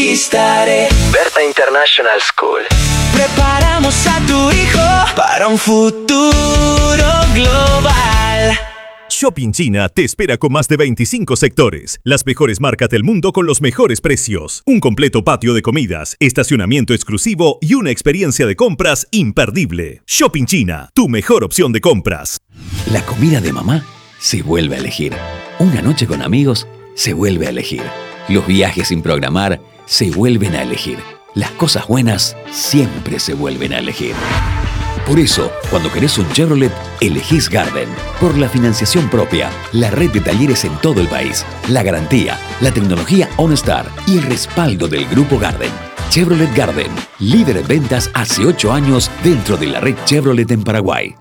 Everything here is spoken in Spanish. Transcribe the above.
Estaré. Berta International School. Preparamos a tu hijo para un futuro global. Shopping China te espera con más de 25 sectores, las mejores marcas del mundo con los mejores precios, un completo patio de comidas, estacionamiento exclusivo y una experiencia de compras imperdible. Shopping China, tu mejor opción de compras. La comida de mamá se vuelve a elegir. Una noche con amigos se vuelve a elegir. Los viajes sin programar se vuelven a elegir. Las cosas buenas siempre se vuelven a elegir. Por eso, cuando querés un Chevrolet, elegís Garden. Por la financiación propia, la red de talleres en todo el país, la garantía, la tecnología OnStar y el respaldo del Grupo Garden. Chevrolet Garden, líder en ventas hace 8 años dentro de la red Chevrolet en Paraguay.